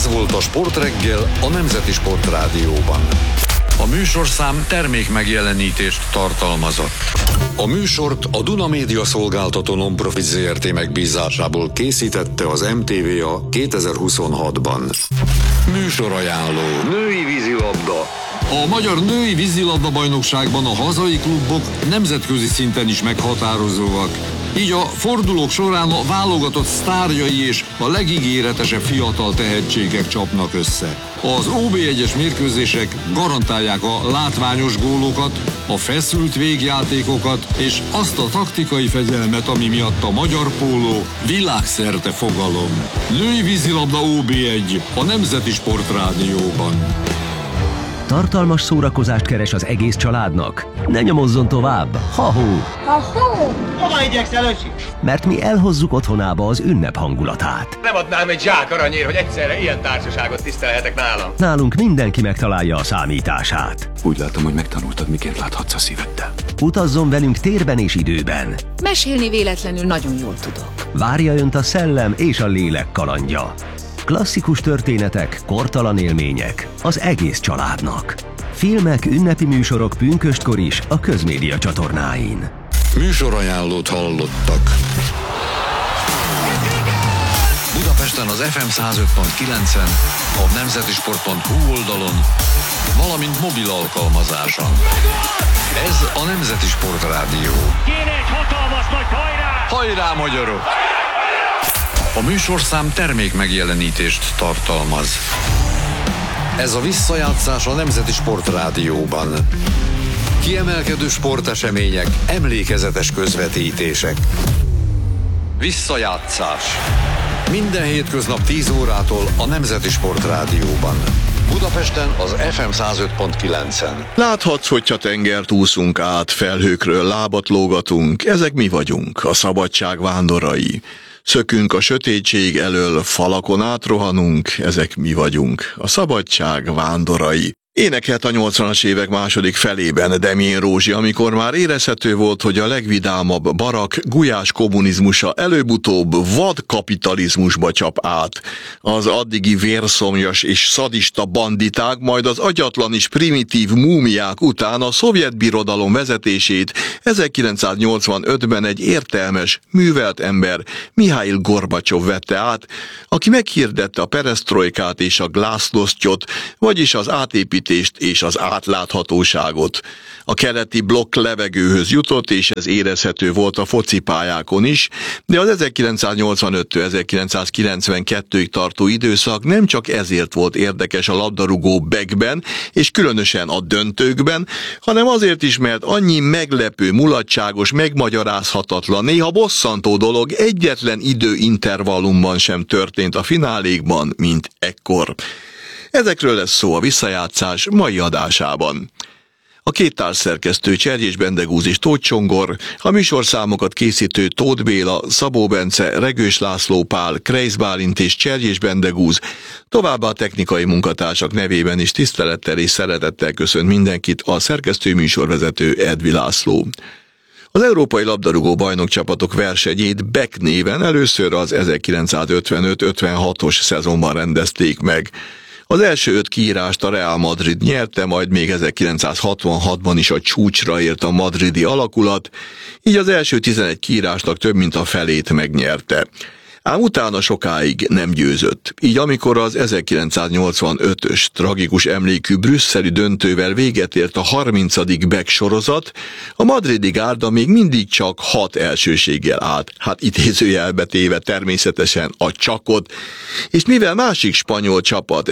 Ez volt a Sportreggel a Nemzeti Sportrádióban. A műsorszám termék megjelenítést tartalmazott. A műsort a Duna Média Szolgáltató Nonprofit Zrt. Megbízásából készítette az MTVA 2026-ban. Műsorajánló: női vízilabda. A magyar női vízilabda-bajnokságban a hazai klubok nemzetközi szinten is meghatározóak. Így a fordulók során a válogatott sztárjai és a legígéretesebb fiatal tehetségek csapnak össze. Az OB1-es mérkőzések garantálják a látványos gólokat, a feszült végjátékokat és azt a taktikai fegyelmet, ami miatt a magyar póló világszerte fogalom. Női vízilabda OB1 a Nemzeti Sportrádióban. Tartalmas szórakozást keres az egész családnak? Ne nyomozzon tovább! Ha-hó! Ha-hó! Hova igyekszel, öcsi? Mert mi elhozzuk otthonába az ünnep hangulatát. Nem adnám egy zsák aranyért, hogy egyszerre ilyen társaságot tisztelhetek nálam. Nálunk mindenki megtalálja a számítását. Úgy látom, hogy megtanultad, miként láthatsz a szíveddel. Utazzon velünk térben és időben. Mesélni véletlenül nagyon jól tudok. Várja önt a szellem és a lélek kalandja. Klasszikus történetek, kortalan élmények az egész családnak. Filmek, ünnepi műsorok pünköstkor is a Közmédia csatornáin. Műsorajánlót hallottak. Budapesten az FM 105.9-en, a nemzetisport.hu oldalon, valamint mobil alkalmazáson. Ez a Nemzeti Sportrádió. Kéne egy hatalmas nagy hajrá! Hajrá, magyarok! A műsorszám termék megjelenítést tartalmaz. Ez a visszajátszás a Nemzeti Sportrádióban. Kiemelkedő sportesemények, emlékezetes közvetítések. Visszajátszás. Minden hétköznap 10 órától a Nemzeti Sportrádióban. Budapesten az FM 105.9-en. Láthatsz, hogyha tengert úszunk át, felhőkről lábat lógatunk, ezek mi vagyunk, a szabadság vándorai. Szökünk a sötétség elől, falakon átrohanunk, ezek mi vagyunk, a szabadság vándorai. Énekelt a 80-as évek második felében Demjén Rózsi, amikor már érezhető volt, hogy a legvidámabb barak gulyás kommunizmusa előbb-utóbb vad kapitalizmusba csap át. Az addigi vérszomjas és szadista banditák, majd az agyatlan és primitív múmiák után a szovjet birodalom vezetését 1985-ben egy értelmes, művelt ember, Mihail Gorbacsov vette át, aki meghirdette a peresztrojkát és a glásznosztyot, vagyis az átépítést és az átláthatóságot. A keleti blokk levegőhöz jutott, és ez érezhető volt a focipályákon is, de az 1985-től 1992-ig tartó időszak nem csak ezért volt érdekes a labdarúgó bekben, és különösen a döntőkben, hanem azért is, mert annyi meglepő, mulatságos, megmagyarázhatatlan, néha bosszantó dolog egyetlen időintervallumban sem történt a finálékban, mint ekkor. Ezekről lesz szó a visszajátszás mai adásában. A két társszerkesztő Cserjés Bendegúz és Tóth Csongor, a műsorszámokat készítő Tóth Béla, Szabó Bence, Regős László Pál, Kreisz Bálint és Cserjés Bendegúz, továbbá a technikai munkatársak nevében is tisztelettel és szeretettel köszönt mindenkit a szerkesztő műsorvezető Edvi László. Az európai labdarúgó bajnokcsapatok versenyét BEK néven először az 1955-56-os szezonban rendezték meg. Az első 5 kiírást a Real Madrid nyerte, majd még 1966-ban is a csúcsra ért a madridi alakulat, így az első 11 kiírásnak több mint a felét megnyerte. Ám utána sokáig nem győzött. Így amikor az 1985-ös tragikus emlékű brüsszeli döntővel véget ért a 30. BEK sorozat, a madridi gárda még mindig csak 6 elsőséggel állt, hát idézőjelbe téve természetesen a csakot, és mivel másik spanyol csapat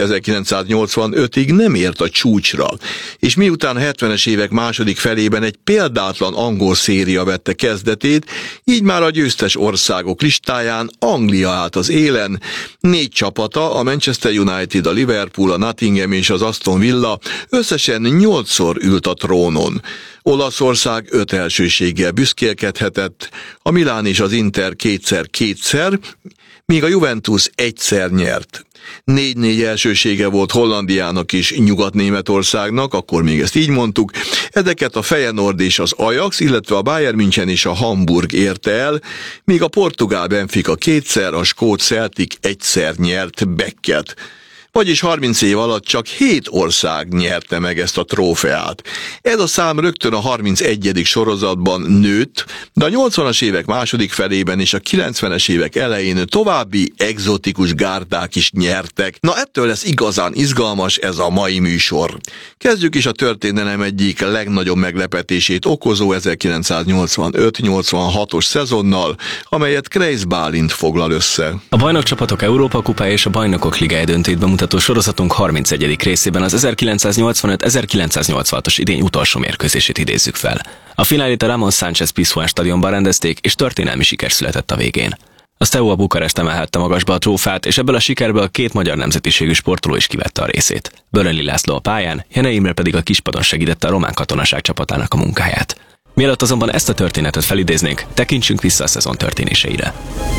1985-ig nem ért a csúcsra, és miután a 70-es évek második felében egy példátlan angol széria vette kezdetét, így már a győztes országok listáján Anglia állt az élen, 4 csapata, a Manchester United, a Liverpool, a Nottingham és az Aston Villa összesen 8-szor ült a trónon. Olaszország 5 elsőséggel büszkélkedhetett, a Milán és az Inter kétszer, míg a Juventus egyszer nyert. 4-4 elsősége volt Hollandiának és Nyugat-Németországnak, akkor még ezt így mondtuk. Ezeket a Feyenoord és az Ajax, illetve a Bayern München és a Hamburg érte el, míg a portugál Benfica kétszer, a skót Celtic egyszer nyert BEK-et. Vagyis 30 év alatt csak 7 ország nyerte meg ezt a trófeát. Ez a szám rögtön a 31. sorozatban nőtt, de a 80-as évek második felében és a 90-es évek elején további egzotikus gárdák is nyertek. Na ettől lesz igazán izgalmas ez a mai műsor. Kezdjük is a történelem egyik legnagyobb meglepetését okozó 1985-86-os szezonnal, amelyet Kreisz Bálint foglal össze. A Bajnokcsapatok Európa kupája és a Bajnokok Ligája döntőt bemutató sorozatunk 31. részében az 1985-1986-os idény utolsó mérkőzését idézzük fel. A finálét a Ramon Sánchez Pizjuán stadionban rendezték, és történelmi siker született a végén. A Steaua Bukarest emelhette magasba a trófát, és ebből a sikerből 2 magyar nemzetiségű sportoló is kivette a részét. Bölöni László a pályán, Jenei Imre pedig a kispadon segítette a román katonaság csapatának a munkáját. Mielőtt azonban ezt a történetet felidéznénk, tekintsünk vissza a szezon történéseire.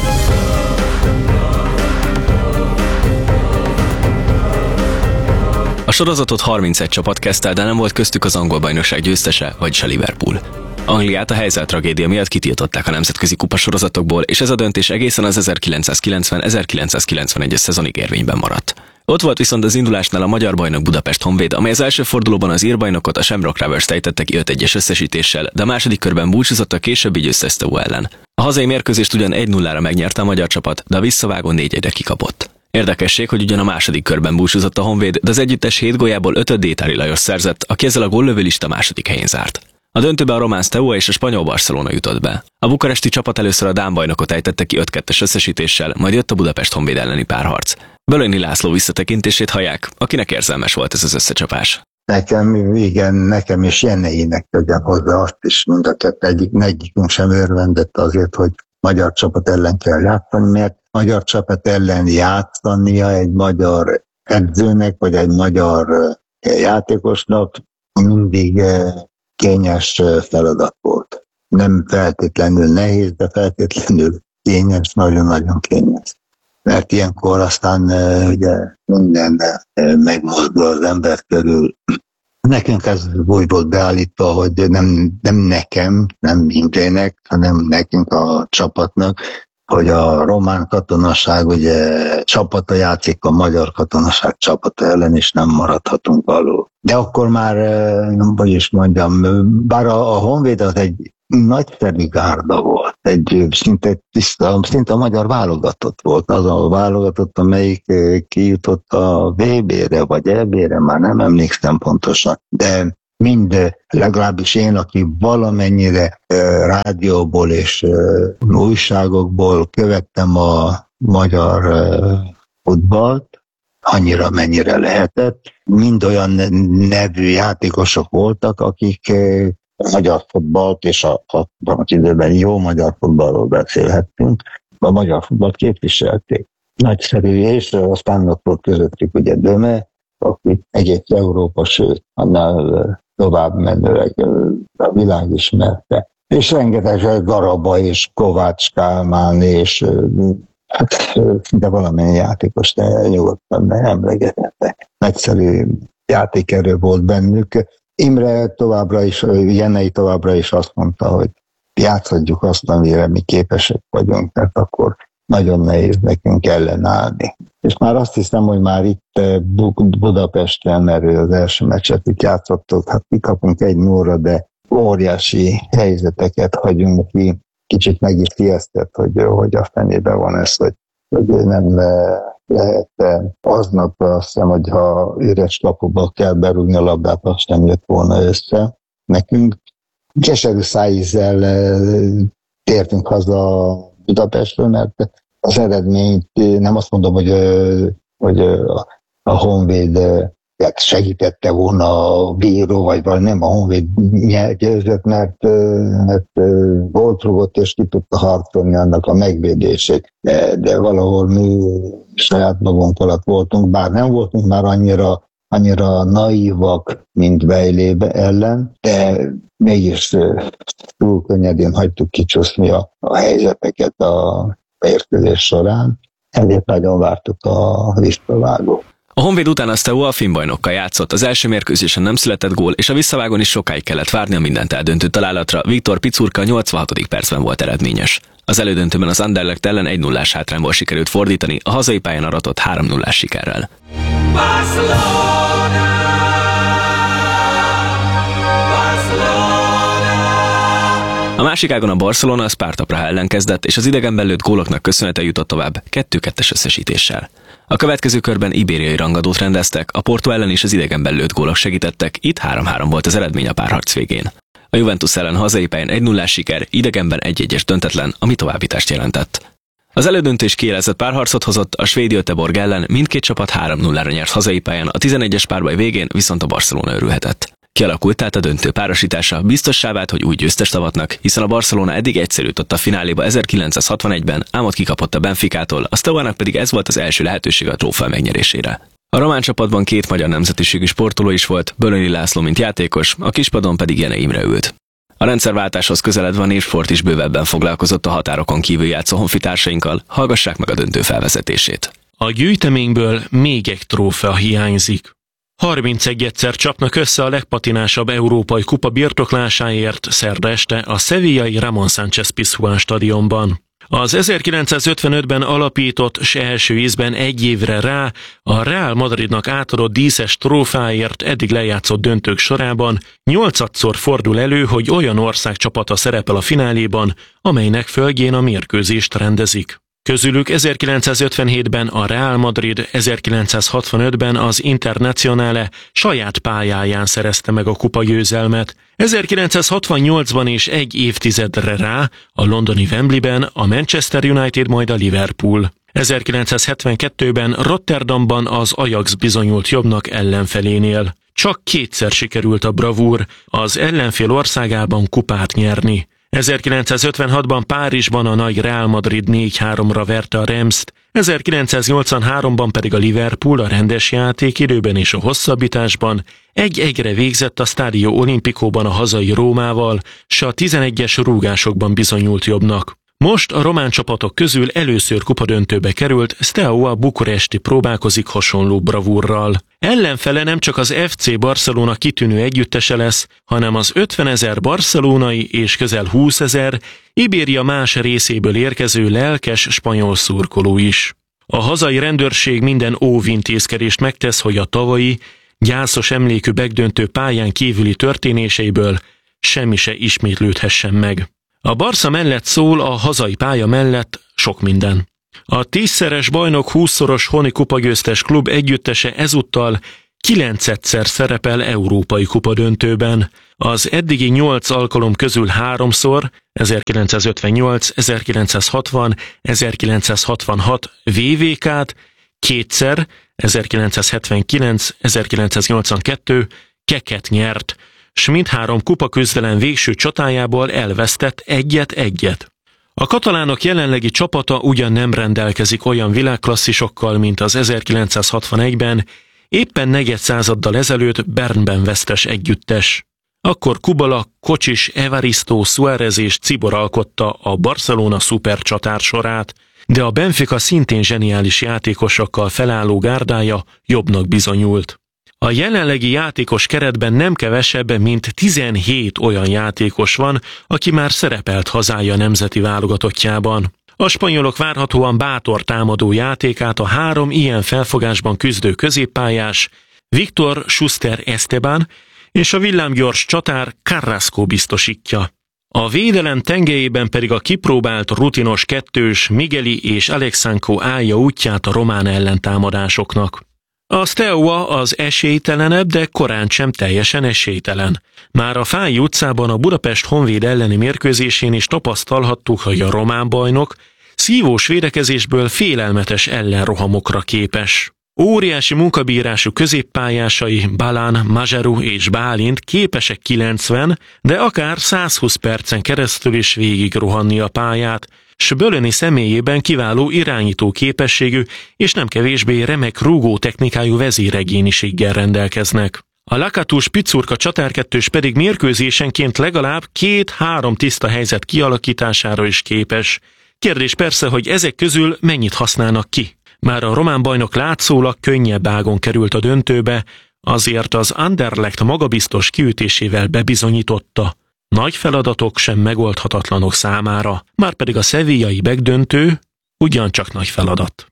A sorozatot 31 csapat kezdte, de nem volt köztük az angol bajnokság győztese, vagyis a Liverpool. Angliát a Heysel tragédia miatt kitiltották a nemzetközi kupasorozatokból, és ez a döntés egészen az 1990-1991-es szezonig érvényben maradt. Ott volt viszont az indulásnál a magyar bajnok Budapest Honvéd, amely az első fordulóban az ír bajnokot, a Shamrock Rovers ejtette ki 5-1-es összesítéssel, de a második körben búcsúzott a későbbi győztes Steaua ellen. A hazai mérkőzést ugyan 1-0-ra megnyerte a magyar csapat, de a visszavágó 4-1-re kikapott. Érdekesség, hogy ugyan a második körben búcsúzott a Honvéd, de az együttes 7 góljából 5-öt Détári Lajos szerzett, aki ezzel a góllövőlista második helyén zárt. A döntőbe a román Steaua és a spanyol Barcelona jutott be. A bukaresti csapat először a dán bajnokot ejtette ki 5-2-es összesítéssel, majd jött a Budapest Honvéd elleni párharc. Bölöni László visszatekintését hallják, akinek érzelmes volt ez az összecsapás. Nekem és Jeneinek tegyem hozzá azt is, mind a kettő egyikünk sem örvendett azért, hogy magyar csapat ellen kell játszani, mert magyar csapat ellen játszania egy magyar edzőnek, vagy egy magyar játékosnak mindig kényes feladat volt. Nem feltétlenül nehéz, de feltétlenül kényes, nagyon-nagyon kényes. Mert ilyenkor aztán ugye minden megmozdul az ember körül. Nekünk ez úgy volt beállítva, hogy nem nekem, nem Imrének, hanem nekünk a csapatnak, hogy a román katonaság ugye csapata játszik a magyar katonaság csapata ellen, és nem maradhatunk alul. De akkor már, hogy is mondjam, bár a Honvéd az egy nagyszerű gárda volt, szinte a magyar válogatott volt, az a válogatott, amelyik kijutott a VB-re vagy EB-re, már nem emlékszem pontosan, de mind, legalábbis én, aki valamennyire rádióból és újságokból követtem a magyar futballt, annyira mennyire lehetett, mind olyan nevű játékosok voltak, akik a magyar futballt, és abban az időben jó magyar futballról beszélhettünk, a magyar futballt képviselték. Nagyszerű, és aztán ott volt közöttük ugye Döme, aki egész Európa, sőt, annál tovább menőleg a világ ismerte. És rengeteg Garaba és Kovács Kálmán, és de valamennyi játékos nyugodtan emlegetette. Nagyszerű játékerő volt bennük. Imre továbbra is, Jenei továbbra is azt mondta, hogy játszhatjuk azt, amire mi képesek vagyunk, mert akkor nagyon nehéz nekünk ellenállni. És már azt hiszem, hogy már itt Budapesten, mert az első meccset itt játszottuk, hát kikapunk 1-0-ra, de óriási helyzeteket hagyunk ki. Kicsit meg is ijesztett, hogy a fenében van ez, hogy nem lehet aznap, azt hiszem, hogy ha üres kapuba kell berúgni a labdát, azt nem jött volna össze nekünk. Keserű szájízzel tértünk haza Budapestről, mert az eredményt nem azt mondom, hogy a Honvéd segítette volna a bíró, vagy valami, nem, a Honvéd győzött, mert volt rúgott, és ki tudta harcolni annak a megvédését. De valahol mi saját magunk alatt voltunk, bár nem voltunk már annyira naívak, mint Vejlébe ellen, de mégis túl könnyedén hagytuk kicsúszni a helyzeteket a mérkőzés során. Ezért nagyon vártuk a visszavágót. A Honvéd után a Steaua a finn bajnokkal játszott, az első mérkőzésen nem született gól, és a visszavágón is sokáig kellett várni a mindent eldöntő találatra. Viktor Picurka a 86. percben volt eredményes. Az elődöntőben az Anderlecht ellen 1-0-ás hátrányból sikerült fordítani, a hazai pályán aratott 3-0-ás sikerrel. A másik ágon a Barcelona a Sparta Praha ellen kezdett, és az idegenben lőtt góloknak köszönhetően jutott tovább 2-2-es összesítéssel. A következő körben ibériai rangadót rendeztek, a Porto ellen is az idegenben lőtt gólok segítettek, itt 3-3 volt az eredmény a párharc végén. A Juventus ellen hazai pályán 1-0-ás siker, idegenben 1-1-es döntetlen, ami továbbítást jelentett. Az elődöntés kiélezett párharcot hozott, a svéd Göteborg ellen mindkét csapat 3-0-ra nyert hazai pályán, a 11-es párbaj végén viszont a Barcelona örülhetett. Kialakult tehát a döntő párosítása, biztossá vált, hogy új győztest avatnak, hiszen a Barcelona eddig egyszer jutott a fináléba 1961-ben, ám ott kikapott a Benficától, a Steaua-nak pedig ez volt az első lehetőség a trófea megnyerésére. A román csapatban 2 magyar nemzetiségű sportoló is volt, Bölöni László mint játékos, a kispadon pedig Jene Imre ült. A rendszerváltáshoz közeledve a Népsport is bővebben foglalkozott a határokon kívül játszó honfitársainkkal, hallgassák meg a döntő felvezetését. A gyűjteményből még egy trófea hiányzik. 31-szer csapnak össze a legpatinásabb európai kupa birtoklásáért szerda este a szevillai Ramón Sánchez Pizjuán stadionban. Az 1955-ben alapított, s első ízben egy évre rá a Real Madridnak átadott díszes trófáért eddig lejátszott döntők sorában 8-szor fordul elő, hogy olyan ország csapata szerepel a fináléban, amelynek földjén a mérkőzést rendezik. Közülük 1957-ben a Real Madrid, 1965-ben az Internazionale saját pályáján szerezte meg a kupagyőzelmet, 1968-ban és egy évtizedre rá a londoni Wembleyben a Manchester United, majd a Liverpool. 1972-ben Rotterdamban az Ajax bizonyult jobbnak ellenfelénél. Csak 2-szer sikerült a bravúr, az ellenfél országában kupát nyerni. 1956-ban Párizsban a nagy Real Madrid 4-3-ra verte a Remst, 1983-ban pedig a Liverpool a rendes játékidőben és a hosszabbításban 1-1-re végzett a Stadio Olimpicóban a hazai Rómával, s a 11-es rúgásokban bizonyult jobbnak. Most a román csapatok közül először kupadöntőbe került Steaua Bukuresti próbálkozik hasonló bravúrral. Ellenfele nem csak az FC Barcelona kitűnő együttese lesz, hanem az 50 000 barcelonai és közel 20 000 Ibéria más részéből érkező lelkes spanyol szurkoló is. A hazai rendőrség minden óvintézkedést megtesz, hogy a tavalyi, gyászos emlékű megdöntő pályán kívüli történéseiből semmi se ismétlődhessen meg. A Barca mellett szól a hazai pálya mellett sok minden. A 10-szeres bajnok 20-szoros honi kupagyőztes klub együttese ezúttal 9-szer szerepel európai kupadöntőben. Az eddigi 8 alkalom közül 3-szor, 1958, 1960, 1966 VVK-t, 2-szer, 1979, 1982 keket nyert, s mindhárom kupaküzdelem végső csatájából elvesztett 1-1. A katalánok jelenlegi csapata ugyan nem rendelkezik olyan világklasszisokkal, mint az 1961-ben, éppen negyed századdal ezelőtt Bernben vesztes együttes. Akkor Kubala, Kocsis, Evaristo, Suárez és Cibor alkotta a Barcelona szupercsatár sorát, de a Benfica szintén zseniális játékosokkal felálló gárdája jobbnak bizonyult. A jelenlegi játékos keretben nem kevesebb, mint 17 olyan játékos van, aki már szerepelt hazája nemzeti válogatottjában. A spanyolok várhatóan bátor támadó játékát a 3 ilyen felfogásban küzdő középpályás Víctor Schuster Esteban és a villámgyors csatár Carrasco biztosítja. A védelem tengelyében pedig a kipróbált rutinos kettős Migueli és Alexandro állja útját a román ellentámadásoknak. A Steaua az esélytelenebb, de korán sem teljesen esélytelen. Már a Fályi utcában a Budapest Honvéd elleni mérkőzésén is tapasztalhattuk, hogy a román bajnok szívós védekezésből félelmetes ellenrohamokra képes. Óriási munkabírású középpályásai Balán, Mazsaru és Bálint képesek 90, de akár 120 percen keresztül is végig rohanni a pályát, s Bölöni személyében kiváló irányító képességű és nem kevésbé remek rúgó technikájú vezéregényiséggel rendelkeznek. A Lakatus Picurka csatárkettős pedig mérkőzésenként legalább 2-3 tiszta helyzet kialakítására is képes. Kérdés persze, hogy ezek közül mennyit használnak ki. Már a román bajnok látszólag könnyebb ágon került a döntőbe, azért az Anderlecht magabiztos kiütésével bebizonyította. Nagy feladatok sem megoldhatatlanok számára, márpedig a szevillai megdöntő ugyancsak nagy feladat.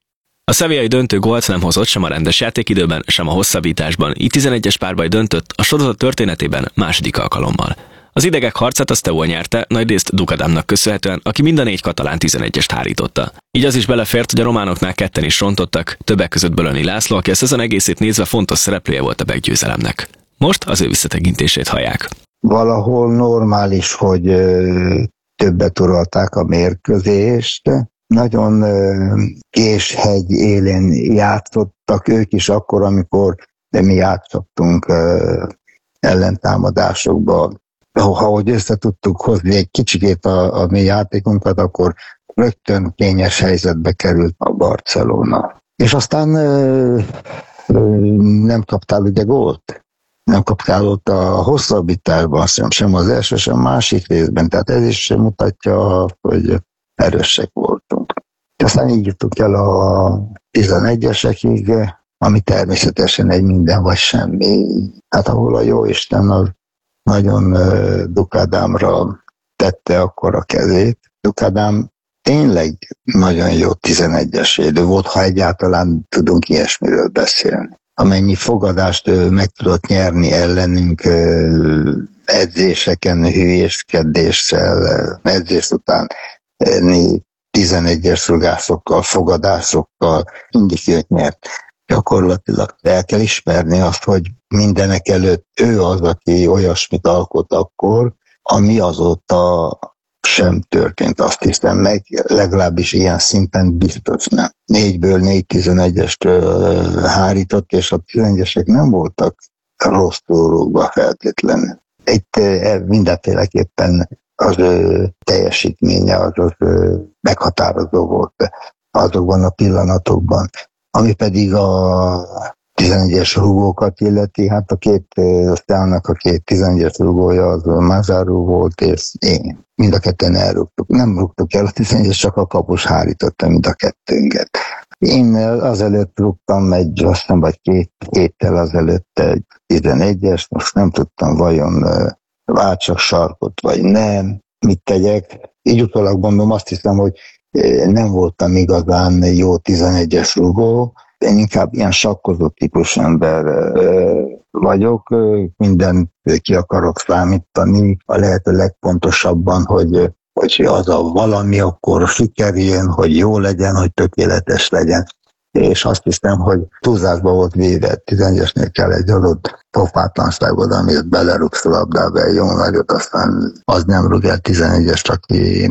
A sevillai döntő gólt nem hozott sem a rendes játékidőben, sem a hosszabbításban, így 11-es párbaj döntött a sorozat történetében második alkalommal. Az idegek harcát a Steaua nyerte, nagyrészt Ducadamnak köszönhetően, aki mind a 4 katalán 11-est hárította. Így az is belefért, hogy a románoknál ketten is rontottak, többek között Bölöni László, aki a szezon egészét nézve fontos szereplője volt a meggyőzelemnek. Most az ő visszatekintését hallják. Valahol normális, hogy többet uralták a mérkőzést. Nagyon késhegy élén játszottak ők is akkor, amikor mi játszottunk ellentámadásokba. Ahogy össze tudtuk hozni egy kicsikét a mi játékunkat, akkor rögtön kényes helyzetbe került a Barcelona. És aztán nem kaptál ugye gólt. Nem kaptál ott a hosszabbításban, sem az első, sem a másik részben. Tehát ez is mutatja, hogy erősek voltunk. Aztán így jutunk el a 11-esekig, ami természetesen egy minden vagy semmi. Hát ahol a Jóisten az nagyon Ducadámra tette akkor a kezét. Ducadám tényleg nagyon jó 11-es védő volt, ha egyáltalán tudunk ilyesmiről beszélni. Amennyi fogadást meg tudott nyerni ellenünk edzéseken, hülyéskedéssel, edzés után 11-es rugászokkal, fogadásokkal, mindig őt nyert. Gyakorlatilag el kell ismerni azt, hogy mindenek előtt ő az, aki olyasmit alkot akkor, ami azóta sem történt, azt hiszem, meg legalábbis ilyen szinten biztos nem. 4-ből 4 11-est hárított, és a 11-esek nem voltak rosszul rúgva feltétlenül. Itt mindenféleképpen az teljesítménye az meghatározó volt azokban a pillanatokban. Ami pedig a 11-es rúgókat illeti, hát a Steauának a két 11-es rúgója az Mazzarro volt, és én. Mind a ketten elrúgtuk. Nem rúgtuk el a 11-es, csak a kapus hárította mind a kettőnket. Én azelőtt rúgtam azt hiszem, vagy 2 héttel azelőtt egy 11-es, most nem tudtam vajon váltsak sarkot, vagy nem, mit tegyek. Így utólag mondom, azt hiszem, hogy nem voltam igazán jó 11-es rúgó, én inkább ilyen sakkozó típus ember vagyok, mindent ki akarok számítani, a lehető legpontosabban, hogy az a valami akkor sikerüljön, hogy jó legyen, hogy tökéletes legyen. És azt hiszem, hogy túlzásba volt véve, 11-esnél kell egy adott pofátlanságod, amit belerúgsz a labdába, jó nagyot, aztán az nem rúg el 11-es, aki